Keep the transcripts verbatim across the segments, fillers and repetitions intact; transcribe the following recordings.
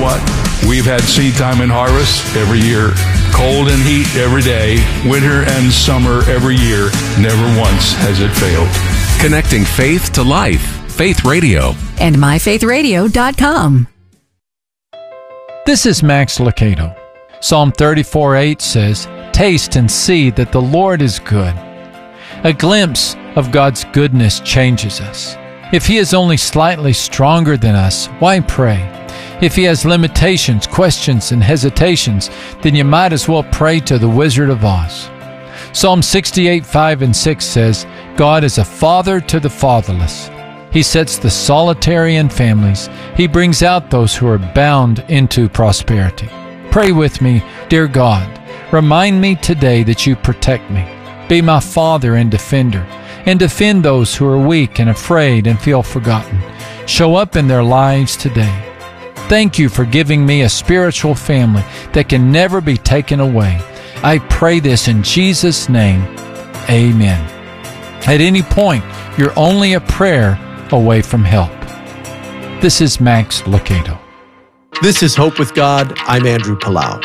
what? We've had seed time and harvest every year, cold and heat every day, winter and summer every year. Never once has it failed. Connecting faith to life. Faith Radio. And my faith radio dot com. This is Max Lucado. Psalm thirty-four eight says, "Taste and see that the Lord is good." A glimpse of God's goodness changes us. If He is only slightly stronger than us, why pray? If He has limitations, questions, and hesitations, then you might as well pray to the Wizard of Oz. Psalm sixty-eight five and six says, "God is a father to the fatherless. He sets the solitary in families. He brings out those who are bound into prosperity." Pray with me, dear God, remind me today that you protect me. Be my father and defender, and defend those who are weak and afraid and feel forgotten. Show up in their lives today. Thank you for giving me a spiritual family that can never be taken away. I pray this in Jesus' name. Amen. At any point, you're only a prayer away from help. This is Max Lucado. This is Hope with God. I'm Andrew Palau.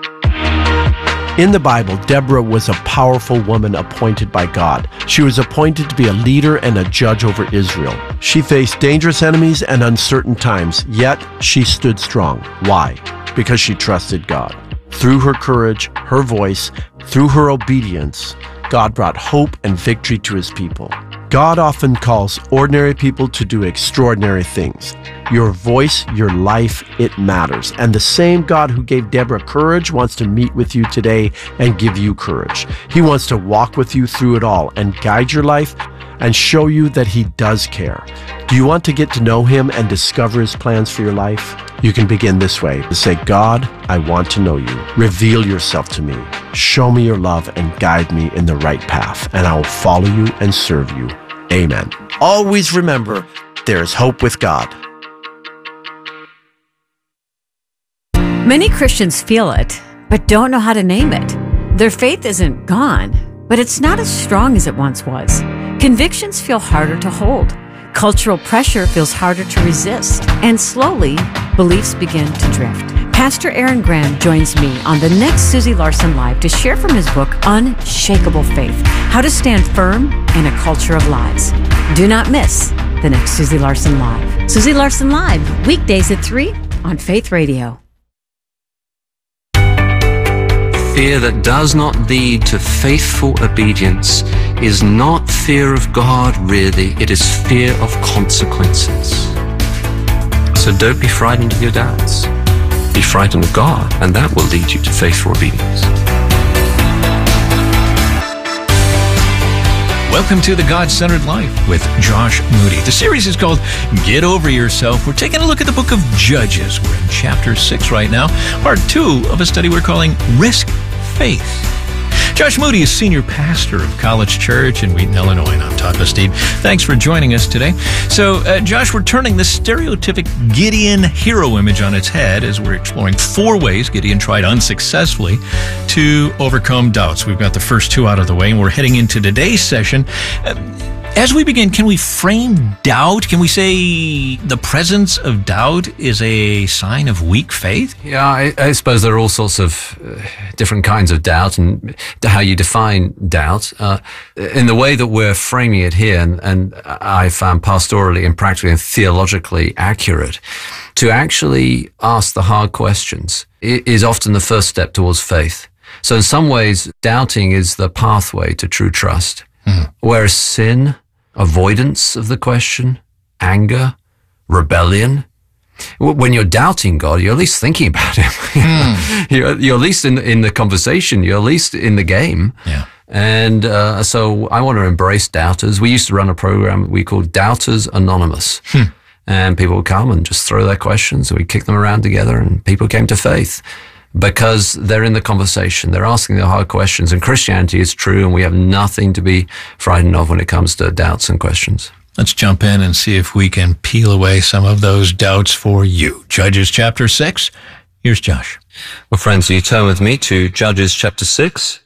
In the Bible, Deborah was a powerful woman appointed by God. She was appointed to be a leader and a judge over Israel. She faced dangerous enemies and uncertain times, yet she stood strong. Why? Because she trusted God. Through her courage, her voice, through her obedience, God brought hope and victory to His people. God often calls ordinary people to do extraordinary things. Your voice, your life, it matters. And the same God who gave Deborah courage wants to meet with you today and give you courage. He wants to walk with you through it all and guide your life and show you that He does care. Do you want to get to know Him and discover His plans for your life? You can begin this way. Say, "God, I want to know you. Reveal yourself to me. Show me your love and guide me in the right path, and I will follow you and serve you. Amen." Always remember, there is hope with God. Many Christians feel it, but don't know how to name it. Their faith isn't gone, but it's not as strong as it once was. Convictions feel harder to hold. Cultural pressure feels harder to resist. And slowly, beliefs begin to drift. Pastor Aaron Graham joins me on the next Susie Larson Live to share from his book, Unshakable Faith, How to Stand Firm in a Culture of Lies. Do not miss the next Susie Larson Live. Susie Larson Live, weekdays at three on Faith Radio. Fear that does not lead to faithful obedience is not fear of God, really. It is fear of consequences. So don't be frightened of your doubts. Be frightened of God, and that will lead you to faithful obedience. Welcome to the God-Centered Life with Josh Moody. The series is called Get Over Yourself. We're taking a look at the book of Judges. We're in chapter six right now, part two of a study we're calling Risk Faith. Josh Moody is senior pastor of College Church in Wheaton, Illinois, and I'm Todd Bastide. Thanks for joining us today. So, uh, Josh, we're turning the stereotypic Gideon hero image on its head as we're exploring four ways Gideon tried unsuccessfully to overcome doubts. We've got the first two out of the way, and we're heading into today's session. Uh, As we begin, can we frame doubt? Can we say the presence of doubt is a sign of weak faith? Yeah, I, I suppose there are all sorts of uh, different kinds of doubt and how you define doubt. Uh, in the way that we're framing it here, and, and I found pastorally and practically and theologically accurate, to actually ask the hard questions is often the first step towards faith. So in some ways, doubting is the pathway to true trust, mm. whereas sin, avoidance of the question, anger, rebellion. When you're doubting God, you're at least thinking about Him. Mm. you're, you're at least in, in the conversation. You're at least in the game. Yeah. And uh, so I want to embrace doubters. We used to run a program we called Doubters Anonymous. Hmm. And people would come and just throw their questions. And we'd kick them around together, and people came to faith. Because they're in the conversation, they're asking the hard questions, and Christianity is true, and we have nothing to be frightened of when it comes to doubts and questions. Let's jump in and see if we can peel away some of those doubts for you. Judges chapter six. Here's Josh. Well, friends, will you turn with me to Judges chapter six?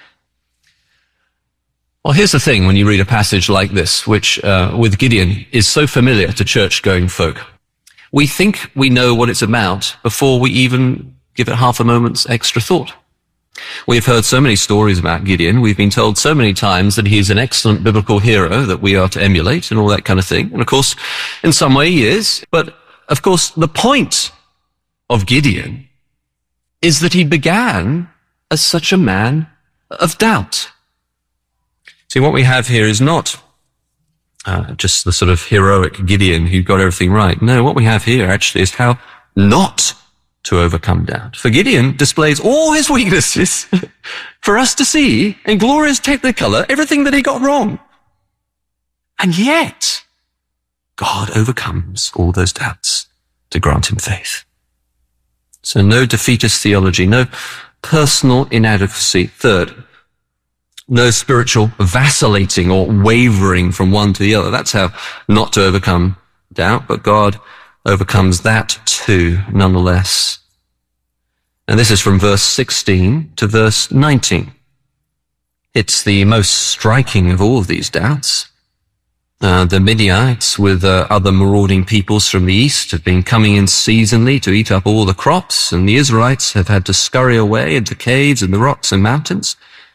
Well, here's the thing when you read a passage like this, which uh, with Gideon is so familiar to church-going folk. We think we know what it's about before we even give it half a moment's extra thought. We've heard so many stories about Gideon. We've been told so many times that he's an excellent biblical hero that we are to emulate and all that kind of thing. And of course, in some way he is. But of course, the point of Gideon is that he began as such a man of doubt. See, what we have here is not uh, just the sort of heroic Gideon who got everything right. No, what we have here actually is how not to overcome doubt. For Gideon displays all his weaknesses for us to see in glorious technicolor everything that he got wrong. And yet, God overcomes all those doubts to grant him faith. So no defeatist theology, no personal inadequacy. Third, no spiritual vacillating or wavering from one to the other. That's how not to overcome doubt, but God overcomes that too, nonetheless. And this is from verse sixteen to verse nineteen. It's the most striking of all of these doubts. Uh, the Midianites, with uh, other marauding peoples from the east, have been coming in seasonally to eat up all the crops, and the Israelites have had to scurry away into caves in the rocks and mountains.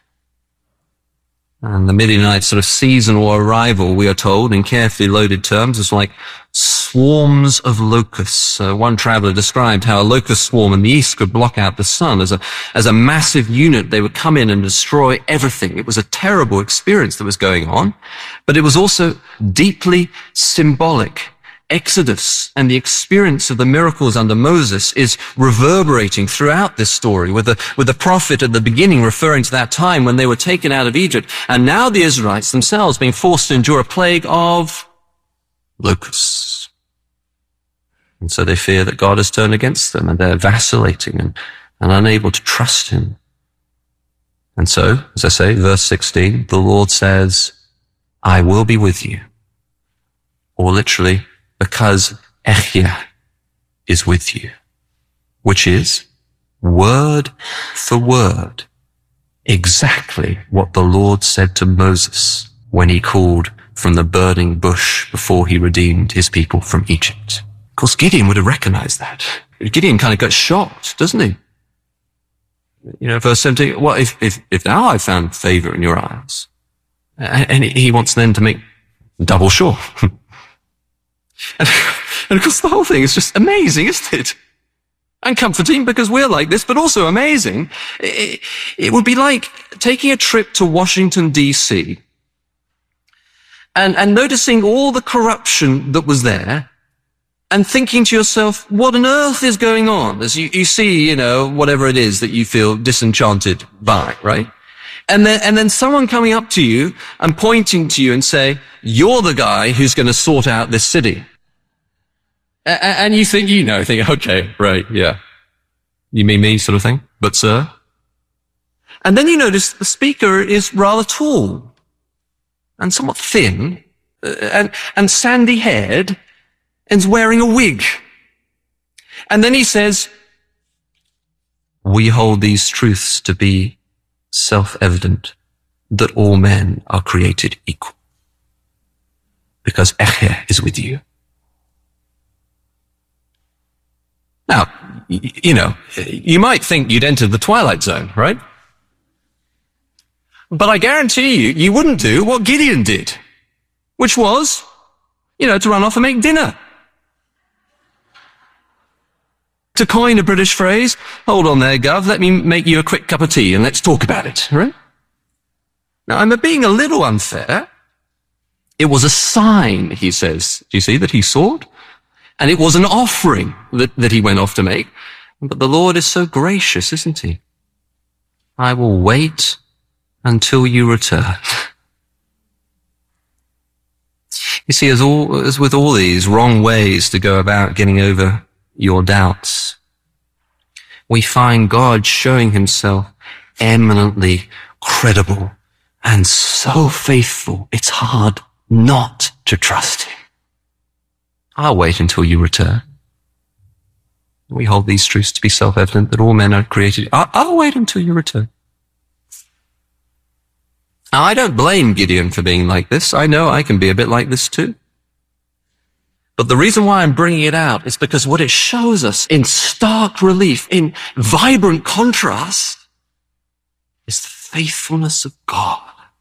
And the Midianite sort of seasonal arrival, we are told, in carefully loaded terms, is like swarms of locusts. Uh, one traveler described how a locust swarm in the east could block out the sun. As a, as a massive unit, they would come in and destroy everything. It was a terrible experience that was going on, but it was also deeply symbolic. Exodus and the experience of the miracles under Moses is reverberating throughout this story, with the, with the prophet at the beginning referring to that time when they were taken out of Egypt, and now the Israelites themselves being forced to endure a plague of locusts. And so they fear that God has turned against them, and they're vacillating and, and unable to trust him. And so, as I say, verse sixteen, the Lord says, I will be with you. Or literally, because Ehyeh is with you, which is word for word exactly what the Lord said to Moses when he called from the burning bush before he redeemed his people from Egypt. Of course, Gideon would have recognized that. Gideon kind of got shocked, doesn't he? You know, verse seventeen, well, if, if, if now I've found favor in your eyes, and he wants then to make double sure. And, and of course the whole thing is just amazing, isn't it? And comforting because we're like this, but also amazing. It, it would be like taking a trip to Washington, D C and, and noticing all the corruption that was there and thinking to yourself, what on earth is going on? As you, you see, you know, whatever it is that you feel disenchanted by, right? And then, and then someone coming up to you and pointing to you and say, you're the guy who's going to sort out this city. And you think, you know, think, okay, right, yeah. You mean me sort of thing? But sir? And then you notice the speaker is rather tall and somewhat thin uh, and, and sandy haired and is wearing a wig. And then he says, we hold these truths to be self-evident, that all men are created equal. Because Ehyeh is with you. Now, you know, you might think you'd entered the twilight zone, right? But I guarantee you, you wouldn't do what Gideon did, which was, you know, to run off and make dinner. To coin a British phrase, hold on there, Gov, let me make you a quick cup of tea and let's talk about it, right? Now, I'm being a little unfair. It was a sign, he says, do you see, that he sought? And it was an offering that, that he went off to make. But the Lord is so gracious, isn't he? I will wait until you return. You see, as, all, as with all these wrong ways to go about getting over your doubts, we find God showing himself eminently credible and so faithful, it's hard not to trust him. I'll wait until you return. We hold these truths to be self-evident, that all men are created. I'll, I'll wait until you return. Now, I don't blame Gideon for being like this. I know I can be a bit like this too. But the reason why I'm bringing it out is because what it shows us in stark relief, in vibrant contrast, is the faithfulness of God.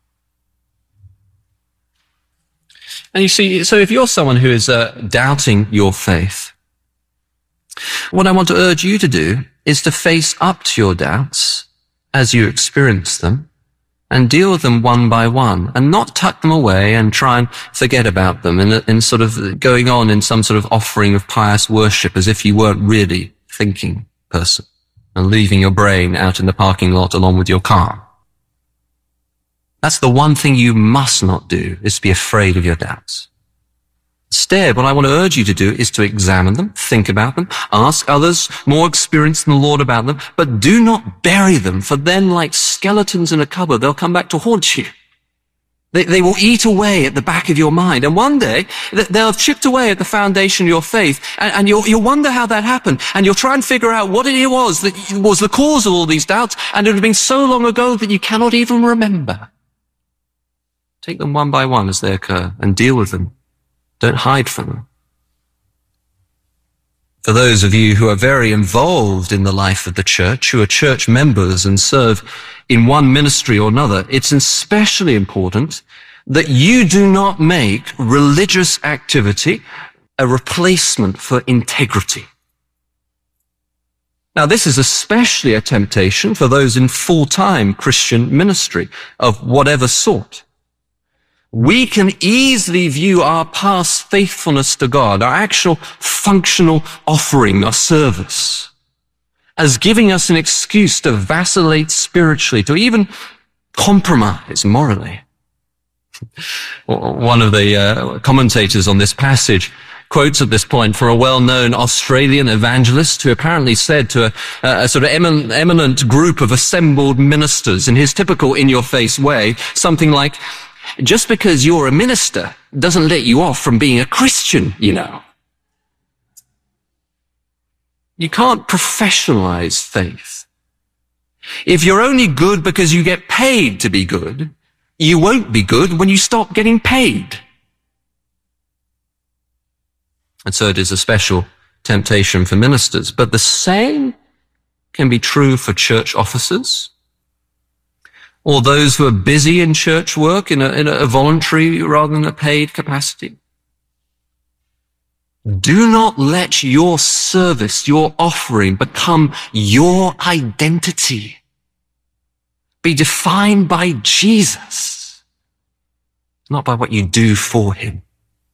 And you see, so if you're someone who is uh, doubting your faith, what I want to urge you to do is to face up to your doubts as you experience them and deal with them one by one and not tuck them away and try and forget about them in, in sort of going on in some sort of offering of pious worship as if you weren't really thinking person and leaving your brain out in the parking lot along with your car. That's the one thing you must not do, is to be afraid of your doubts. Instead, what I want to urge you to do is to examine them, think about them, ask others more experienced than the Lord about them, but do not bury them, for then, like skeletons in a cupboard, they'll come back to haunt you. They, they will eat away at the back of your mind, and one day they'll have chipped away at the foundation of your faith, and, and you'll, you'll wonder how that happened, and you'll try and figure out what it was that was the cause of all these doubts, and it had been so long ago that you cannot even remember. Take them one by one as they occur and deal with them. Don't hide from them. For those of you who are very involved in the life of the church, who are church members and serve in one ministry or another, it's especially important that you do not make religious activity a replacement for integrity. Now, this is especially a temptation for those in full-time Christian ministry of whatever sort. We can easily view our past faithfulness to God, our actual functional offering or service, as giving us an excuse to vacillate spiritually, to even compromise morally. One of the uh, commentators on this passage quotes at this point from a well-known Australian evangelist who apparently said to a, a sort of emin- eminent group of assembled ministers in his typical in-your-face way, something like, just because you're a minister doesn't let you off from being a Christian, you know. You can't professionalize faith. If you're only good because you get paid to be good, you won't be good when you stop getting paid. And so it is a special temptation for ministers. But the same can be true for church officers, or those who are busy in church work in a, in a voluntary rather than a paid capacity. Do not let your service, your offering, become your identity. Be defined by Jesus, not by what you do for him.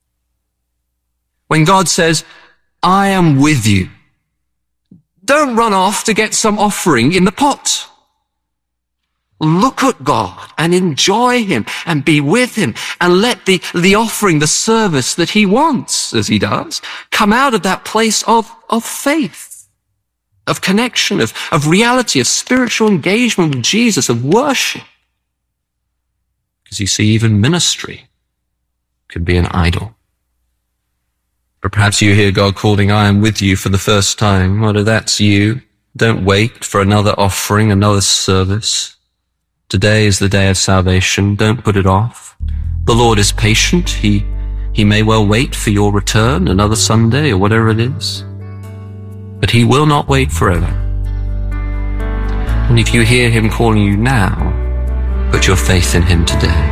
When God says, I am with you, don't run off to get some offering in the pot. Look at God and enjoy him and be with him and let the, the offering, the service that he wants, as he does, come out of that place of, of faith, of connection, of, of reality, of spiritual engagement with Jesus, of worship. Because you see, even ministry could be an idol. Or perhaps you hear God calling, I am with you for the first time. Well, if that's you, don't wait for another offering, another service. Today is the day of salvation. Don't put it off. The Lord is patient. He, he may well wait for your return another Sunday or whatever it is. But he will not wait forever. And if you hear him calling you now, put your faith in him today.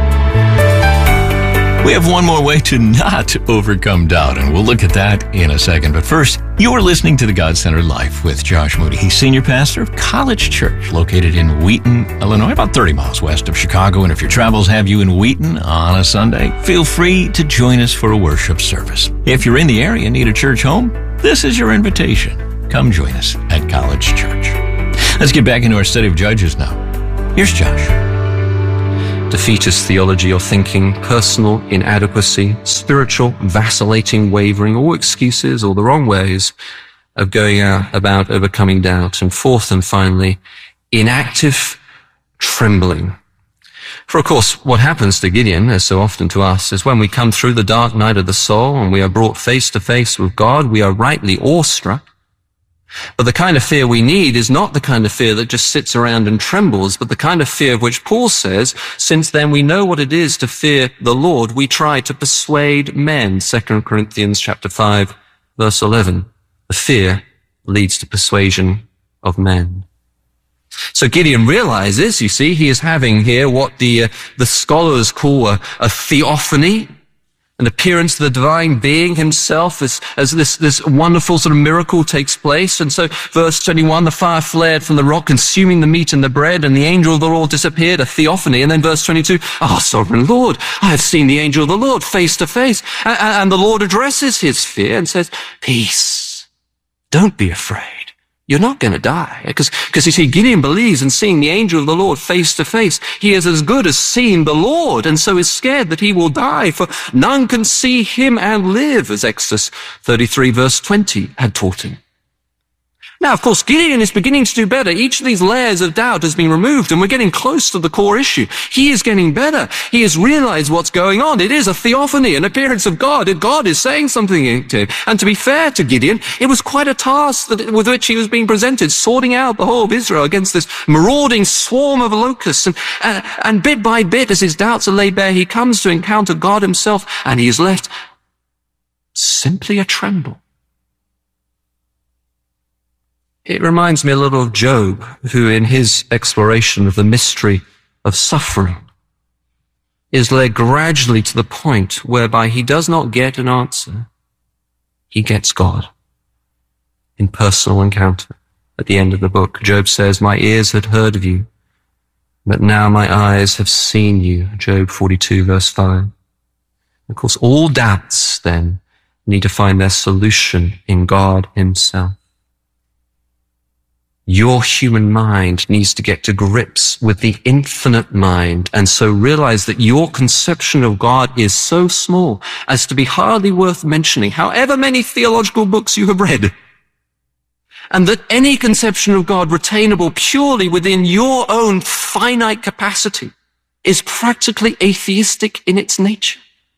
We have one more way to not overcome doubt, and we'll look at that in a second. But first, you are listening to The God-Centered Life with Josh Moody. He's senior pastor of College Church, located in Wheaton, Illinois, about thirty miles west of Chicago. And if your travels have you in Wheaton on a Sunday, feel free to join us for a worship service. If you're in the area and need a church home, this is your invitation. Come join us at College Church. Let's get back into our study of Judges now. Here's Josh. Defeatist theology or thinking, personal inadequacy, spiritual vacillating, wavering, all excuses or the wrong ways of going out about overcoming doubt. And fourth and finally, inactive trembling. For of course, what happens to Gideon, as so often to us, is when we come through the dark night of the soul and we are brought face to face with God, we are rightly awestruck. But the kind of fear we need is not the kind of fear that just sits around and trembles, but the kind of fear of which Paul says, since then we know what it is to fear the Lord, we try to persuade men. Second Corinthians chapter five, verse eleven. The fear leads to persuasion of men. So Gideon realizes, you see, he is having here what the uh, the scholars call a, a theophany, an appearance of the divine being himself as, as this, this wonderful sort of miracle takes place. And so verse twenty-one, the fire flared from the rock, consuming the meat and the bread, and the angel of the Lord disappeared, a theophany. And then verse twenty-two, oh, sovereign Lord, I have seen the angel of the Lord face to face. And, and the Lord addresses his fear and says, peace, don't be afraid. You're not going to die. Because, because you see, Gideon believes in seeing the angel of the Lord face to face. He is as good as seeing the Lord, and so is scared that he will die, for none can see him and live, as Exodus thirty-three verse twenty had taught him. Now, of course, Gideon is beginning to do better. Each of these layers of doubt has been removed, and we're getting close to the core issue. He is getting better. He has realized what's going on. It is a theophany, an appearance of God. God is saying something to him. And to be fair to Gideon, it was quite a task that, with which he was being presented, sorting out the whole of Israel against this marauding swarm of locusts. And, uh, and bit by bit, as his doubts are laid bare, he comes to encounter God himself, and he is left simply a tremble. It reminds me a little of Job, who in his exploration of the mystery of suffering is led gradually to the point whereby he does not get an answer. He gets God in personal encounter. At the end of the book, Job says, my ears had heard of you, but now my eyes have seen you. Job forty-two verse five. Of course, all doubts then need to find their solution in God himself. Your human mind needs to get to grips with the infinite mind, and so realize that your conception of God is so small as to be hardly worth mentioning, however many theological books you have read. And that any conception of God retainable purely within your own finite capacity is practically atheistic in its nature.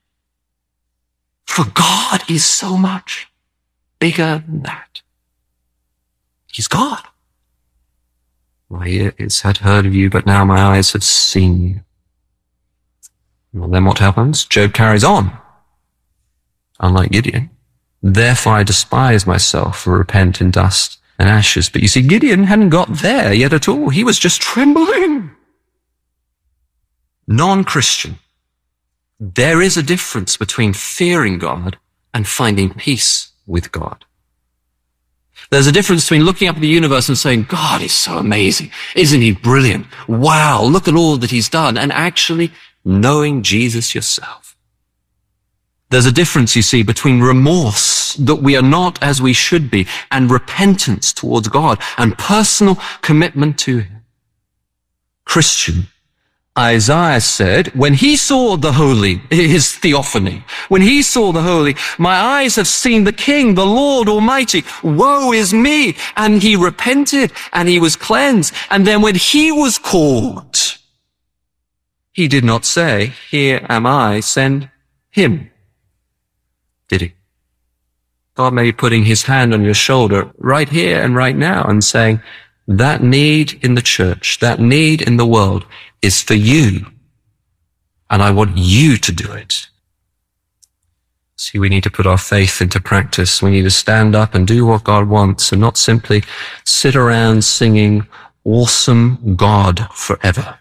For God is so much bigger than that. He's God. My ears had heard of you, but now my eyes have seen you. Well, then what happens? Job carries on. Unlike Gideon. Therefore I despise myself and repent in dust and ashes. But you see, Gideon hadn't got there yet at all. He was just trembling. Non-Christian. There is a difference between fearing God and finding peace with God. There's a difference between looking up at the universe and saying, God is so amazing. Isn't he brilliant? Wow, look at all that he's done. And actually knowing Jesus yourself. There's a difference, you see, between remorse that we are not as we should be and repentance towards God and personal commitment to him. Christian, Isaiah said, when he saw the holy, his theophany, when he saw the holy, my eyes have seen the King, the Lord Almighty. Woe is me. And he repented and he was cleansed. And then when he was called, he did not say, here am I, send him. Did he? God may be putting his hand on your shoulder right here and right now and saying, that need in the church, that need in the world is for you. And I want you to do it. See, we need to put our faith into practice. We need to stand up and do what God wants and not simply sit around singing awesome God forever.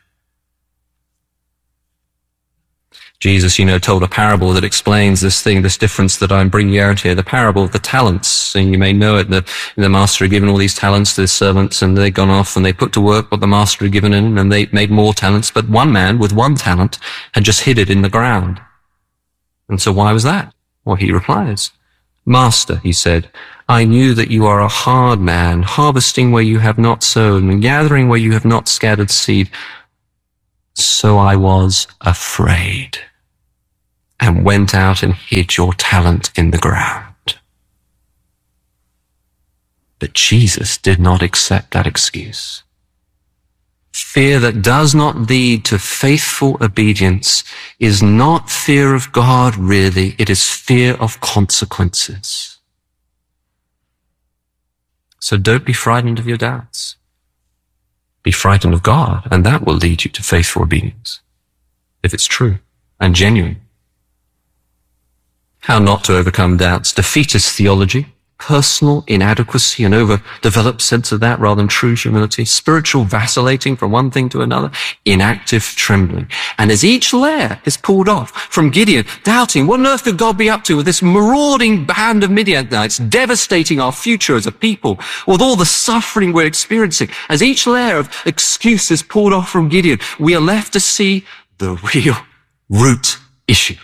Jesus, you know, told a parable that explains this thing, this difference that I'm bringing out here, the parable of the talents. And you may know it, that the master had given all these talents to his servants, and they'd gone off and they put to work what the master had given them, and they made more talents. But one man with one talent had just hid it in the ground. And so why was that? Well, he replies, Master, he said, I knew that you are a hard man, harvesting where you have not sown and gathering where you have not scattered seed. So I was afraid and went out and hid your talent in the ground. But Jesus did not accept that excuse. Fear that does not lead to faithful obedience is not fear of God, really. It is fear of consequences. So don't be frightened of your doubts. Be frightened of God, and that will lead you to faithful obedience, if it's true and genuine. How not to overcome doubts. Defeatist theology, personal inadequacy, an overdeveloped sense of that rather than true humility, spiritual vacillating from one thing to another, inactive trembling. And as each layer is pulled off from Gideon, doubting, what on earth could God be up to with this marauding band of Midianites, devastating our future as a people, with all the suffering we're experiencing? As each layer of excuse is pulled off from Gideon, we are left to see the real root issue.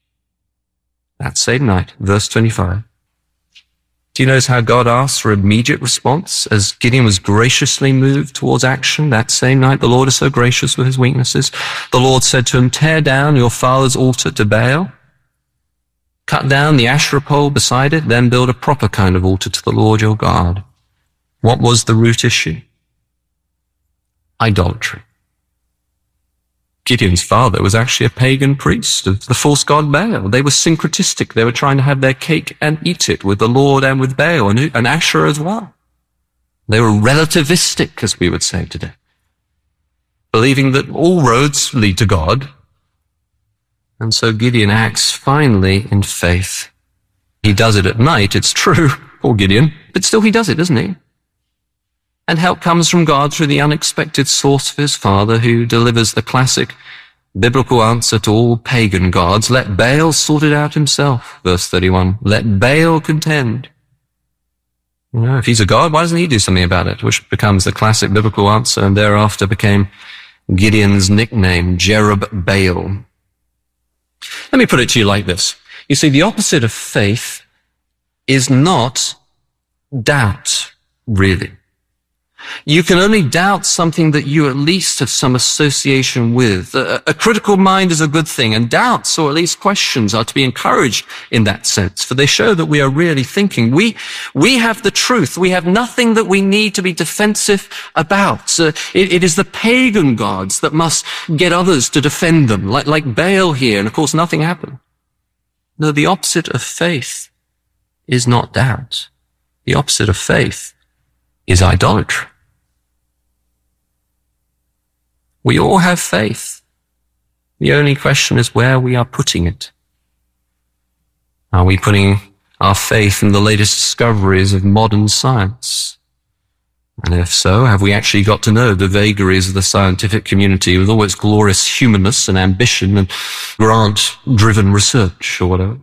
That same night, verse twenty-five. Do you notice how God asked for immediate response as Gideon was graciously moved towards action? That same night, the Lord is so gracious with his weaknesses. The Lord said to him, tear down your father's altar to Baal, cut down the Asherah pole beside it, then build a proper kind of altar to the Lord your God. What was the root issue? Idolatry. Gideon's father was actually a pagan priest of the false god Baal. They were syncretistic. They were trying to have their cake and eat it with the Lord and with Baal and, and Asherah as well. They were relativistic, as we would say today, believing that all roads lead to God. And so Gideon acts finally in faith. He does it at night, it's true, poor Gideon, but still he does it, doesn't he? And help comes from God through the unexpected source of his father, who delivers the classic biblical answer to all pagan gods. Let Baal sort it out himself, verse thirty-one. Let Baal contend. You know, if he's a god, why doesn't he do something about it? Which becomes the classic biblical answer, and thereafter became Gideon's nickname, Jerubbaal. Let me put it to you like this. You see, the opposite of faith is not doubt, really. You can only doubt something that you at least have some association with. A, a critical mind is a good thing, and doubts, or at least questions, are to be encouraged in that sense, for they show that we are really thinking. We, we have the truth. We have nothing that we need to be defensive about. Uh, it, it is the pagan gods that must get others to defend them, like, like Baal here, and of course nothing happened. No, the opposite of faith is not doubt. The opposite of faith is idolatry. We all have faith. The only question is where we are putting it. Are we putting our faith in the latest discoveries of modern science? And if so, have we actually got to know the vagaries of the scientific community with all its glorious humanness and ambition and grant-driven research or whatever?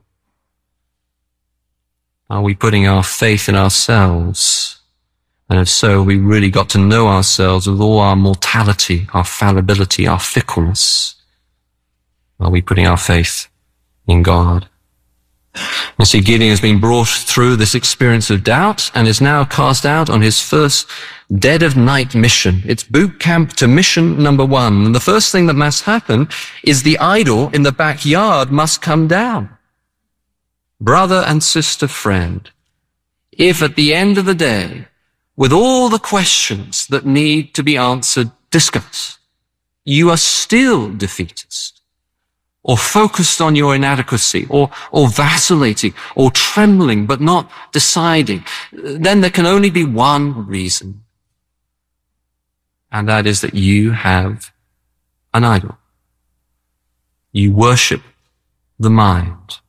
Are we putting our faith in ourselves? And if so, we really got to know ourselves with all our mortality, our fallibility, our fickleness. Are we putting our faith in God? You see, Gideon has been brought through this experience of doubt and is now cast out on his first dead of night mission. It's boot camp to mission number one. And the first thing that must happen is the idol in the backyard must come down. Brother and sister friend, if at the end of the day, with all the questions that need to be answered discussed, you are still defeatist, or focused on your inadequacy, or, or vacillating, or trembling, but not deciding, then there can only be one reason. And that is that you have an idol. You worship the mind.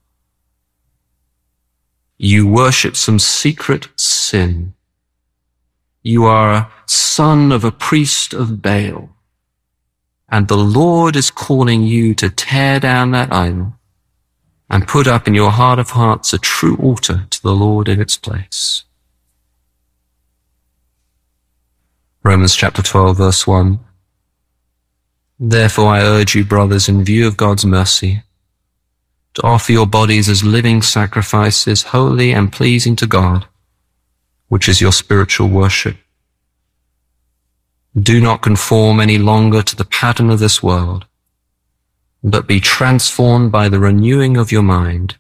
You worship some secret sin. You are a son of a priest of Baal, and the Lord is calling you to tear down that idol and put up in your heart of hearts a true altar to the Lord in its place. Romans chapter twelve, verse one. Therefore I urge you, brothers, in view of God's mercy, to offer your bodies as living sacrifices, holy and pleasing to God, which is your spiritual worship. Do not conform any longer to the pattern of this world, but be transformed by the renewing of your mind,